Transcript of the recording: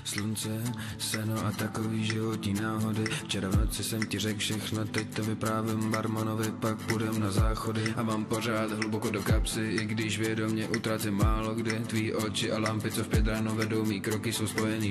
slunce, seno a takový životní náhody. Včera v noci jsem ti řekl všechno, teď to vyprávím barmanovi, pak půjdem na záchody. A mám pořád hluboko do kapsy, i když vědomě utrácím málo kdy. Tvý oči a lampice v 5 ráno vedou, mý kroky jsou spojený